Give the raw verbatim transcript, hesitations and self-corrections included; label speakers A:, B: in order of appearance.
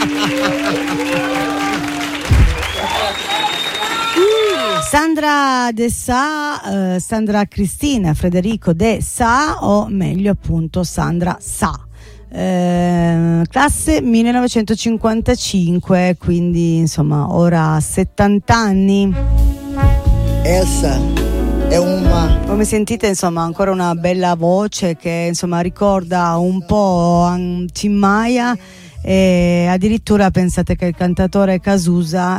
A: Sandra De Sa, eh, Sandra Cristina Federico De Sa, o meglio appunto Sandra Sa. Eh, classe millenovecentocinquantacinque, quindi insomma ora settanta anni.
B: Essa è una,
A: come sentite, insomma, ancora una bella voce che insomma ricorda un po' Tim Maia, e addirittura pensate che il cantatore Cazuza